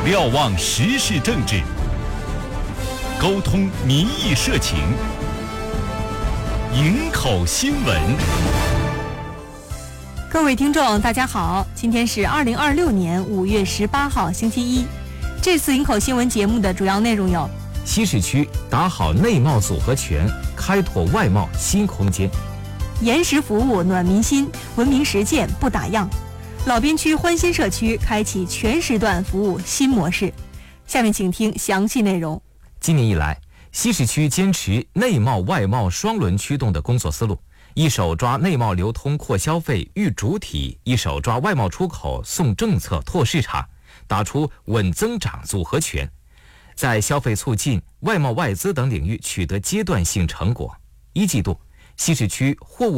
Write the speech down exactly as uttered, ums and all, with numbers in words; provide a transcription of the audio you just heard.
瞭望时事政治，沟通民意社情，营口新闻。 各位听众大家好，今天是二零二六年五月十八号星期一。这次营口新闻节目的主要内容有： 西市区打好内贸组合拳，开拓外贸新空间； 延时服务暖民心，文明实践不打烊；老边区欢欣社区开启全时段服务新模式。下面请听详细内容。 今年以来，西市区坚持内贸外贸双轮驱动的工作思路，一手抓内贸流通扩消费育主体，一手抓外贸出口送政策拓市场，打出稳增长组合拳，在消费促进、外贸外资等领域取得阶段性成果。一季度，西市区货物